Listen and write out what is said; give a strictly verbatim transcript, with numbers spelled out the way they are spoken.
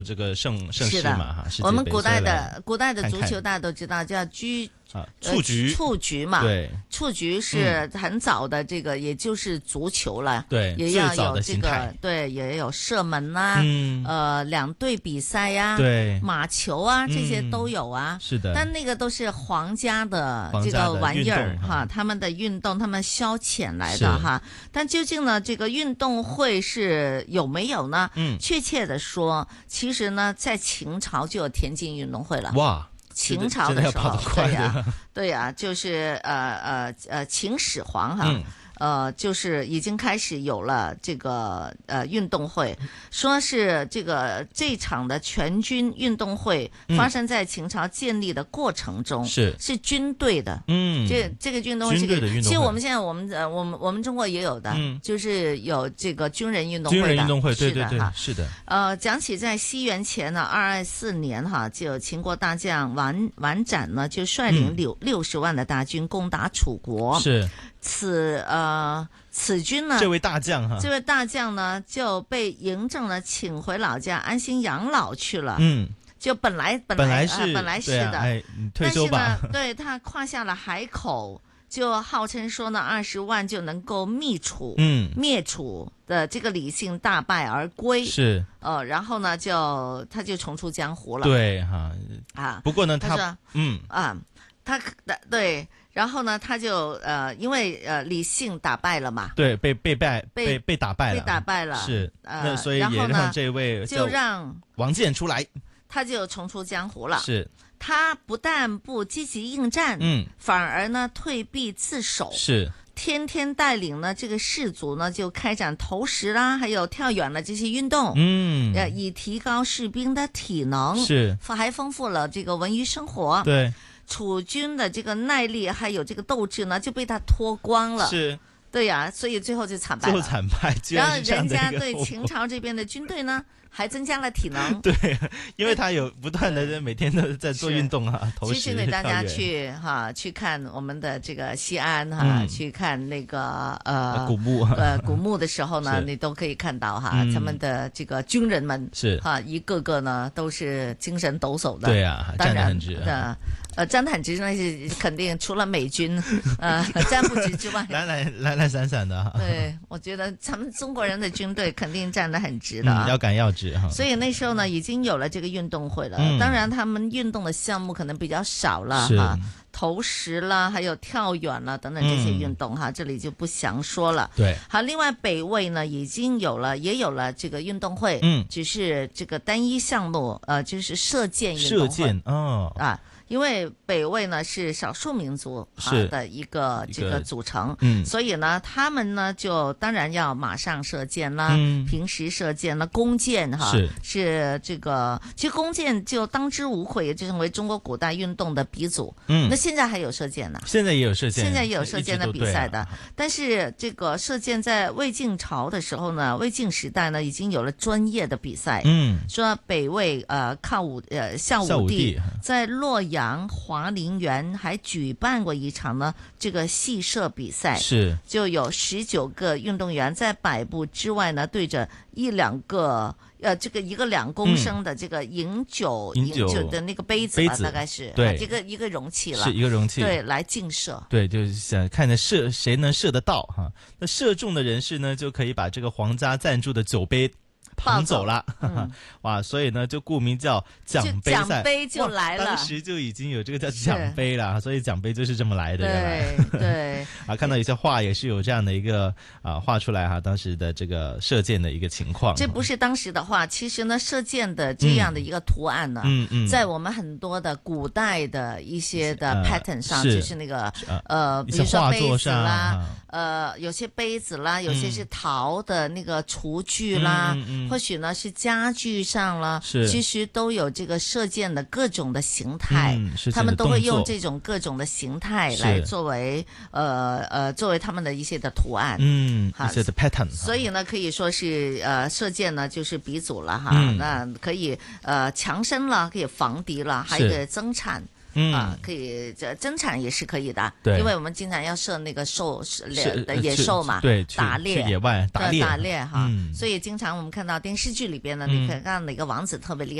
这个盛盛世嘛哈， 我们古代的古代的足球大家都知道叫居。 啊，蹴鞠， 蹴鞠嘛， 对， 蹴鞠是很早的这个，嗯、也就是足球了， 对， 也要有这个，对，也有射门呐、啊，嗯，呃，两队比赛呀、啊， 对， 马球啊，这些都有啊， 嗯、是的， 但那个都是皇家的这个玩意儿哈，他们的运动，他们消遣来的哈。但究竟呢，这个运动会是有没有呢？嗯，确切的说，其实呢，在秦朝就有田径运动会了。 哇！ 秦朝的时候，对呀、啊，对呀、啊，就是呃呃呃，秦始皇哈。嗯呃，就是已经开始有了这个呃运动会，说是这个这场的全军运动会发生在秦朝建立的过程中， 是、 嗯、是军队的， 嗯， 这这个运动会是军队的运动会， 其实我们现在我们呃我们我们中国也有的，嗯，就是有这个军人运动会的， 军人运动会，对对对对，是的。 呃，讲起在西元前呢，二二四年哈，就有秦国大将王王展呢，就率领六六十万的大军攻打楚国， 是。 此呃此军呢， 这位大将哈， 这位大将呢就被嬴政呢请回老家安心养老去了。 嗯， 就本来本来本来是、 呃、本来是的， 啊哎、你退休吧。 但是呢，对他跨下了海口，就号称说呢二十万就能够灭楚， 嗯， 灭楚的这个李姓大败而归。 是， 呃，然后呢就他就重出江湖了。 对哈啊， 不过呢他说嗯啊他对。然后呢，他就呃，因为呃李信打败了嘛， 对，被被败被被打败了， 被打败了， 是， 呃， 那所以也让这位就让王建出来， 他就重出江湖了。 是， 他不但不积极应战，嗯，反而呢退避自守， 是。 天天带领呢这个士卒呢就开展投石啦，还有跳远的这些运动， 嗯， 呃，以提高士兵的体能， 是， 还丰富了这个文娱生活， 对。 楚军的这个耐力还有这个斗志呢，就被他脱光了。 是， 对呀、啊，所以最后就惨败了。 最后惨败， 然后人家对秦朝这边的军队呢，还增加了体能。 对，因为他有不断的每天都在做运动啊，投石。 其实给大家去哈去看我们的这个西安哈，嗯、去看那个呃古墓呃古墓的时候呢，你都可以看到哈，嗯、他们的这个军人们是哈一个个呢都是精神抖擞的。 对啊， 当然的。 呃，站得很直那是肯定，除了美军，呃，站不直之外， 懒懒懒懒散散的。 对，我觉得咱们中国人的军队肯定站得很直的、啊嗯，要赶要直哈。 所以那时候呢，已经有了这个运动会了。嗯、当然，他们运动的项目可能比较少了哈，投石啦，还有跳远啦等等这些运动哈，嗯、这里就不详说了。 对， 好，另外北魏呢已经有了，也有了这个运动会，嗯，只是这个单一项目，呃，就是射箭运动会。 射箭哦啊。因为北魏呢是少数民族啊的一个这个组成， 嗯， 所以呢他们呢就当然要马上射箭啦，嗯、平时射箭啦，弓箭哈是是这个，其实弓箭就当之无愧，也就成为中国古代运动的鼻祖。 嗯， 那现在还有射箭呢？ 现在也有射箭， 现在也有射箭的比赛的。 啊、 但是这个射箭在魏晋朝的时候呢，魏晋时代呢已经有了专业的比赛。 嗯， 说北魏呃靠武呃孝武帝在洛阳。华林园还举办过一场呢，这个戏射比赛， 是就有十九个运动员在百步之外呢，对着一两个呃，这个一个两公升的这个饮酒饮酒的那个杯子吧，大概是对这个一个容器了， 是一个容器， 对，来竞射， 对，就是想看着射谁能射得到哈，那射中的人士呢，就可以把这个皇家赞助的酒杯捧走了，嗯、哇！所以呢，就顾名叫奖杯赛， 奖杯就来了。 当时就已经有这个叫奖杯了，所以奖杯就是这么来的。 对对啊，看到有些画也是有这样的一个啊画出来哈，当时的这个射箭的一个情况。 这不是当时的画，其实呢，射箭的这样的一个图案呢， 嗯嗯， 在我们很多的古代的一些的 pattern 上， 是就是那个呃，比如说杯子啦，呃，有些杯子啦，有些是陶的那个厨具啦。 嗯嗯或许呢是家具上了， 是其实都有这个射箭的各种的形态， 嗯、 他们都会用这种各种的形态来作为呃呃作为他们的一些的图案， 嗯，一些的 pattern。 所以呢，可以说是呃射箭呢就是鼻祖了哈， 嗯、 那可以呃强身了，可以防敌了，还可以增产。 嗯啊，可以这增产也是可以的， 对， 因为我们经常要射那个兽的野兽嘛， 对， 打猎野外打猎打猎哈， 嗯、 所以经常我们看到电视剧里边呢，你可以看哪个王子特别厉害。